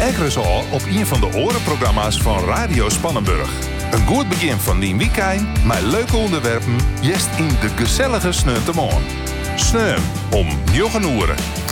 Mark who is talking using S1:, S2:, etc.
S1: ekkeres al op een van de orenprogramma's van Radio Spannenburg. Een goed begin van die weekend, met leuke onderwerpen, jest in de gezellige Sneuntemoorn. Sneum om 9 uur.